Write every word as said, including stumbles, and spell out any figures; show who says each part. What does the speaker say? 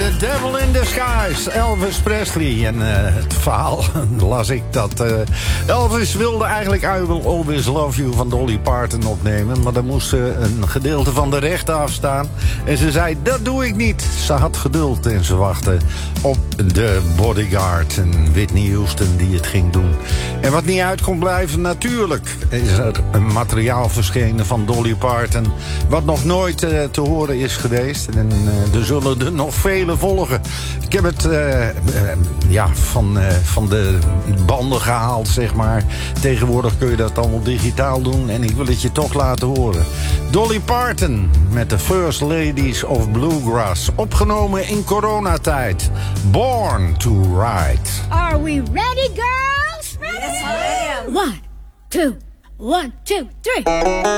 Speaker 1: The Devil in Disguise, Elvis Presley. En uh, het verhaal las ik dat uh, Elvis wilde eigenlijk I Will Always Love You van Dolly Parton opnemen. Maar dan moest ze een gedeelte van de rechten afstaan. En ze zei, dat doe ik niet. Ze had geduld en ze wachtte op de Bodyguard. En Whitney Houston die het ging doen. En wat niet uit kon blijven, natuurlijk is er een materiaal verschenen van Dolly Parton. Wat nog nooit uh, te horen is geweest. En uh, er zullen er nog vele volgen. Ik heb het uh, uh, ja, van, uh, van de banden gehaald, zeg maar. Tegenwoordig kun je dat allemaal digitaal doen. En ik wil het je toch laten horen. Dolly Parton met de First Ladies of Bluegrass. Opgenomen in coronatijd. Born to Ride.
Speaker 2: Are we ready, girls? Ready?
Speaker 3: Yes, I am.
Speaker 2: One, two, one, two, three.